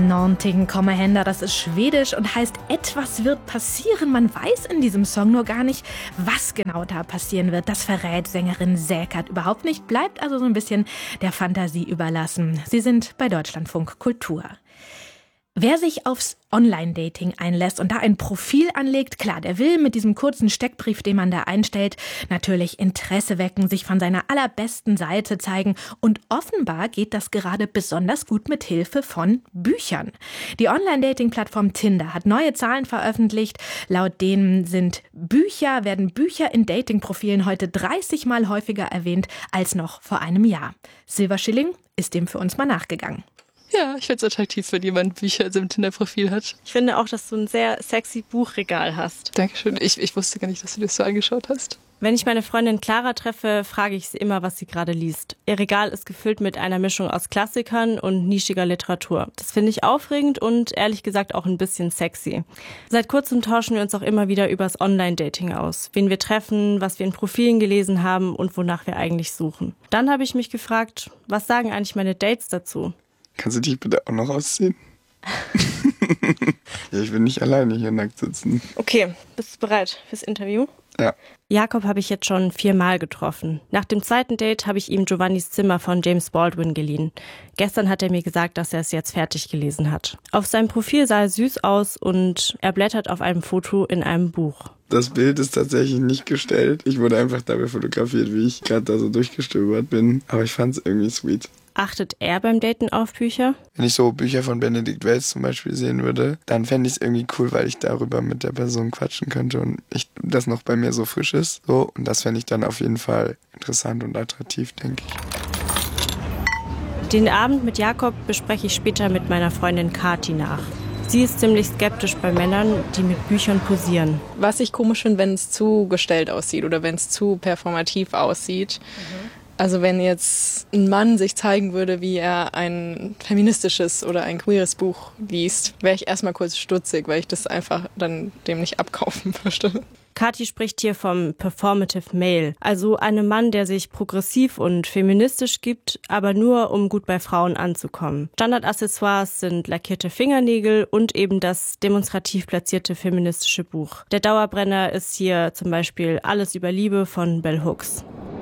Nånting kommer hända, das ist Schwedisch und heißt etwas wird passieren. Man weiß in diesem Song nur gar nicht, was genau da passieren wird. Das verrät Sängerin Säkert überhaupt nicht, bleibt also so ein bisschen der Fantasie überlassen. Sie sind bei Deutschlandfunk Kultur. Wer sich aufs Online-Dating einlässt und da ein Profil anlegt, klar, der will mit diesem kurzen Steckbrief, den man da einstellt, natürlich Interesse wecken, sich von seiner allerbesten Seite zeigen. Und offenbar geht das gerade besonders gut mit Hilfe von Büchern. Die Online-Dating-Plattform Tinder hat neue Zahlen veröffentlicht. Laut denen werden Bücher in Dating-Profilen heute 30 Mal häufiger erwähnt als noch vor einem Jahr. Silver Schilling ist dem für uns mal nachgegangen. Ja, ich finde es attraktiv, wenn jemand Bücher im Tinder-Profil hat. Ich finde auch, dass du ein sehr sexy Buchregal hast. Dankeschön. Ich wusste gar nicht, dass du das so angeschaut hast. Wenn ich meine Freundin Clara treffe, frage ich sie immer, was sie gerade liest. Ihr Regal ist gefüllt mit einer Mischung aus Klassikern und nischiger Literatur. Das finde ich aufregend und ehrlich gesagt auch ein bisschen sexy. Seit kurzem tauschen wir uns auch immer wieder übers Online-Dating aus. Wen wir treffen, was wir in Profilen gelesen haben und wonach wir eigentlich suchen. Dann habe ich mich gefragt, was sagen eigentlich meine Dates dazu? Kannst du dich bitte auch noch ausziehen? Ja, ich will nicht alleine hier nackt sitzen. Okay, bist du bereit fürs Interview? Ja. Jakob habe ich jetzt schon 4 Mal getroffen. Nach dem zweiten Date habe ich ihm Giovannis Zimmer von James Baldwin geliehen. Gestern hat er mir gesagt, dass er es jetzt fertig gelesen hat. Auf seinem Profil sah er süß aus und er blättert auf einem Foto in einem Buch. Das Bild ist tatsächlich nicht gestellt. Ich wurde einfach dabei fotografiert, wie ich gerade da so durchgestöbert bin. Aber ich fand es irgendwie sweet. Achtet er beim Daten auf Bücher? Wenn ich so Bücher von Benedikt Wells zum Beispiel sehen würde, dann fände ich es irgendwie cool, weil ich darüber mit der Person quatschen könnte und das noch bei mir so frisch ist. So, und das fände ich dann auf jeden Fall interessant und attraktiv, denke ich. Den Abend mit Jakob bespreche ich später mit meiner Freundin Kati nach. Sie ist ziemlich skeptisch bei Männern, die mit Büchern posieren. Was ich komisch finde, wenn es zu gestellt aussieht oder wenn es zu performativ aussieht. Also wenn jetzt ein Mann sich zeigen würde, wie er ein feministisches oder ein queeres Buch liest, wäre ich erstmal kurz stutzig, weil ich das einfach dann dem nicht abkaufen würde. Kati spricht hier vom Performative Male, also einem Mann, der sich progressiv und feministisch gibt, aber nur, um gut bei Frauen anzukommen. Standardaccessoires sind lackierte Fingernägel und eben das demonstrativ platzierte feministische Buch. Der Dauerbrenner ist hier zum Beispiel Alles über Liebe von Bell Hooks.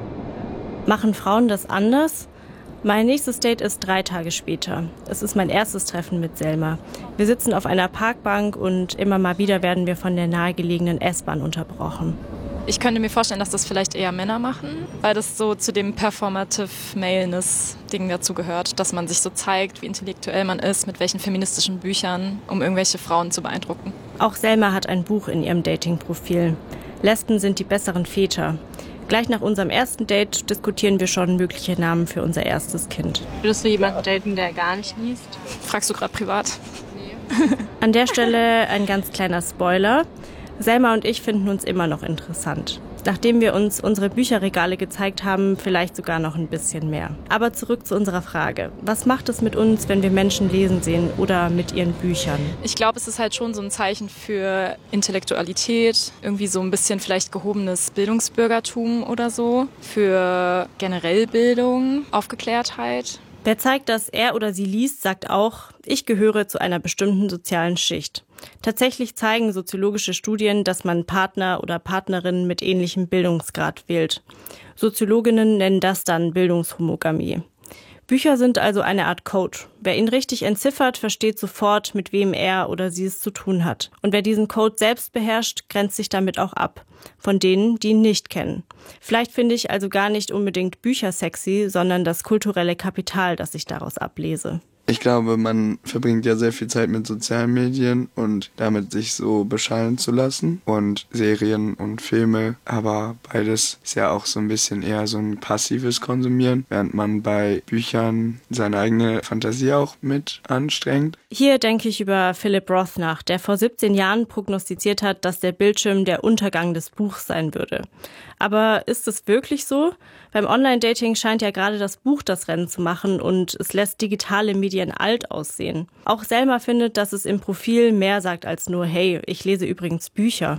Machen Frauen das anders? Mein nächstes Date ist 3 Tage später. Es ist mein erstes Treffen mit Selma. Wir sitzen auf einer Parkbank und immer mal wieder werden wir von der nahegelegenen S-Bahn unterbrochen. Ich könnte mir vorstellen, dass das vielleicht eher Männer machen, weil das so zu dem Performative Maleness-Ding dazu gehört, dass man sich so zeigt, wie intellektuell man ist, mit welchen feministischen Büchern, um irgendwelche Frauen zu beeindrucken. Auch Selma hat ein Buch in ihrem Dating-Profil. Lesben sind die besseren Väter. Gleich nach unserem ersten Date diskutieren wir schon mögliche Namen für unser erstes Kind. Würdest du jemanden daten, der gar nicht liest? Fragst du gerade privat? Nee. An der Stelle ein ganz kleiner Spoiler. Selma und ich finden uns immer noch interessant. Nachdem wir uns unsere Bücherregale gezeigt haben, vielleicht sogar noch ein bisschen mehr. Aber zurück zu unserer Frage. Was macht es mit uns, wenn wir Menschen lesen sehen oder mit ihren Büchern? Ich glaube, es ist halt schon so ein Zeichen für Intellektualität, irgendwie so ein bisschen vielleicht gehobenes Bildungsbürgertum oder so, für generell Bildung, Aufgeklärtheit. Wer zeigt, dass er oder sie liest, sagt auch, ich gehöre zu einer bestimmten sozialen Schicht. Tatsächlich zeigen soziologische Studien, dass man Partner oder Partnerinnen mit ähnlichem Bildungsgrad wählt. Soziologinnen nennen das dann Bildungshomogamie. Bücher sind also eine Art Code. Wer ihn richtig entziffert, versteht sofort, mit wem er oder sie es zu tun hat. Und wer diesen Code selbst beherrscht, grenzt sich damit auch ab. Von denen, die ihn nicht kennen. Vielleicht finde ich also gar nicht unbedingt Bücher sexy, sondern das kulturelle Kapital, das ich daraus ablese. Ich glaube, man verbringt ja sehr viel Zeit mit sozialen Medien und damit sich so beschallen zu lassen und Serien und Filme, aber beides ist ja auch so ein bisschen eher so ein passives Konsumieren, während man bei Büchern seine eigene Fantasie auch mit anstrengt. Hier denke ich über Philip Roth nach, der vor 17 Jahren prognostiziert hat, dass der Bildschirm der Untergang des Buchs sein würde. Aber ist es wirklich so? Beim Online-Dating scheint ja gerade das Buch das Rennen zu machen und es lässt digitale Medien alt aussehen. Auch Selma findet, dass es im Profil mehr sagt als nur, hey, ich lese übrigens Bücher.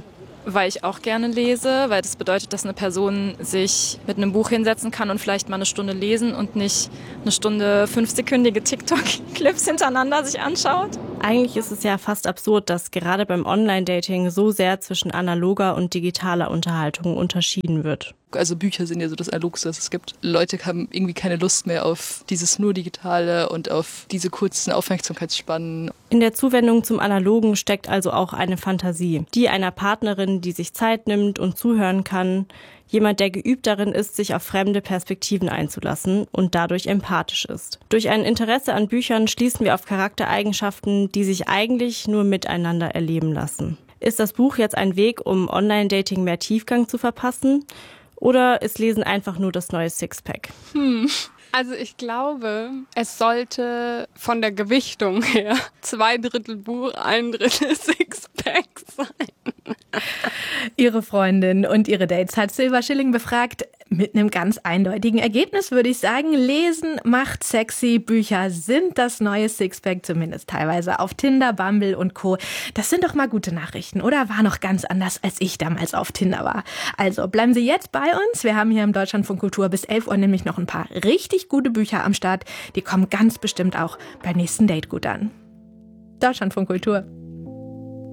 weil ich auch gerne lese, weil das bedeutet, dass eine Person sich mit einem Buch hinsetzen kann und vielleicht mal eine Stunde lesen und nicht eine Stunde 5-sekündige TikTok-Clips hintereinander sich anschaut. Eigentlich ist es ja fast absurd, dass gerade beim Online-Dating so sehr zwischen analoger und digitaler Unterhaltung unterschieden wird. Also Bücher sind ja so das Analogste, was es gibt. Leute haben irgendwie keine Lust mehr auf dieses nur Digitale und auf diese kurzen Aufmerksamkeitsspannen. In der Zuwendung zum Analogen steckt also auch eine Fantasie. Die einer Partnerin, die sich Zeit nimmt und zuhören kann. Jemand, der geübt darin ist, sich auf fremde Perspektiven einzulassen und dadurch empathisch ist. Durch ein Interesse an Büchern schließen wir auf Charaktereigenschaften, die sich eigentlich nur miteinander erleben lassen. Ist das Buch jetzt ein Weg, um Online-Dating mehr Tiefgang zu verpassen? Oder ist Lesen einfach nur das neue Sixpack? Also ich glaube, es sollte von der Gewichtung her 2/3 Buch, 1/3 Sixpack sein. Ihre Freundin und ihre Dates hat Silva Schilling befragt. Mit einem ganz eindeutigen Ergebnis würde ich sagen, Lesen macht sexy. Bücher sind das neue Sixpack, zumindest teilweise auf Tinder, Bumble und Co. Das sind doch mal gute Nachrichten, oder? War noch ganz anders, als ich damals auf Tinder war. Also bleiben Sie jetzt bei uns. Wir haben hier im Deutschlandfunk Kultur bis 11 Uhr nämlich noch ein paar richtig gute Bücher am Start. Die kommen ganz bestimmt auch beim nächsten Date gut an. Deutschlandfunk Kultur.